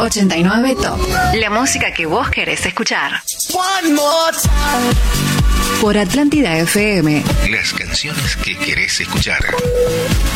89 Top. La música que vos querés escuchar. Por Atlántida FM. Las canciones que querés escuchar.